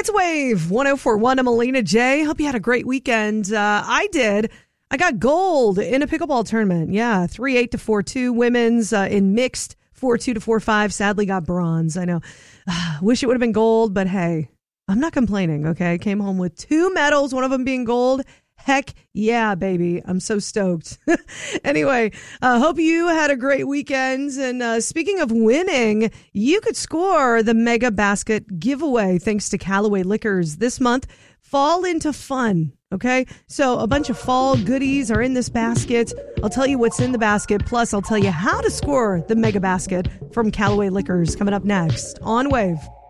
It's Wave 104.1. I'm Alina J. Hope you had a great weekend. I did. I got gold in a pickleball tournament. Yeah, 3-8 to 4-2. Women's in mixed 4-2 to 4-5. Sadly got bronze. I know. Wish it would have been gold, but hey, I'm not complaining, okay? Came home with 2 medals, one of them being gold. Heck yeah, baby. I'm so stoked. Anyway, hope you had a great weekend. And speaking of winning, you could score the Mega Basket giveaway thanks to Callaway Liquors this month. Fall into fun, okay? So a bunch of fall goodies are in this basket. I'll tell you what's in the basket. Plus, I'll tell you how to score the Mega Basket from Callaway Liquors coming up next on Wave.